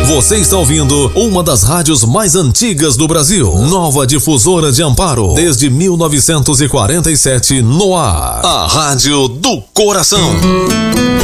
Você está ouvindo uma das rádios mais antigas do Brasil. Nova Difusora de Amparo. Desde 1947 no ar. A Rádio do Coração.